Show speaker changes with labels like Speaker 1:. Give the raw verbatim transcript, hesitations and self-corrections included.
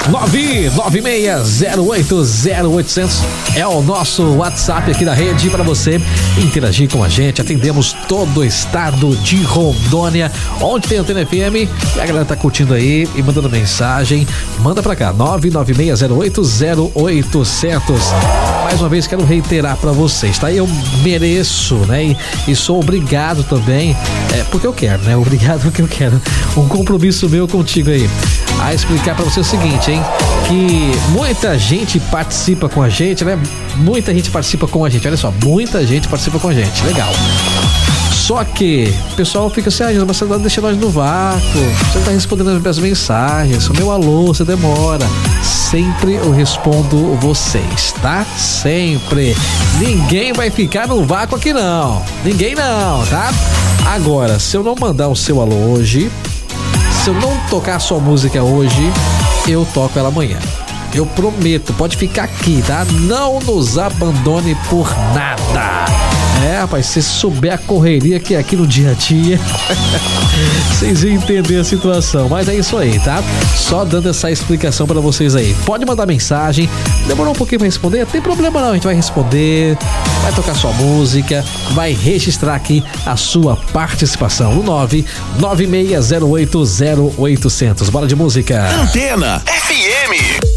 Speaker 1: nove nove seis zero oito zero oito zero zero é o nosso WhatsApp aqui da rede para você interagir com a gente. Atendemos todo o estado de Rondônia, onde tem Antena F M, e a galera tá curtindo aí e mandando mensagem. Manda pra cá, nove nove seis zero oito zero oito zero zero. Mais uma vez quero reiterar pra vocês, tá? Eu mereço, né? E, e sou obrigado também, é, porque eu quero, né? Obrigado porque eu quero. Um compromisso meu contigo aí, a explicar pra você o seguinte, hein? Que muita gente participa com a gente, né? Muita gente participa com a gente, olha só, muita gente participa com a gente, legal. Só que o pessoal fica assim, ah, mas você não deixa nós no vácuo, você não tá respondendo as minhas mensagens, o meu alô, você demora. Sempre eu respondo vocês, tá? Sempre. Ninguém vai ficar no vácuo aqui não, ninguém não, tá? Agora, se eu não mandar o seu alô hoje, se eu não tocar a sua música hoje, eu toco ela amanhã. Eu prometo, pode ficar aqui, tá? Não nos abandone por nada. É, rapaz, se souber a correria que é aqui no dia a dia, vocês iam entender a situação. Mas é isso aí, tá? Só dando essa explicação pra vocês aí. Pode mandar mensagem. Demorou um pouquinho pra responder? Não tem problema não, a gente vai responder, vai tocar sua música, vai registrar aqui a sua participação no nove nove seis zero oito zero oito zero zero. Bora de música.
Speaker 2: Antena F M.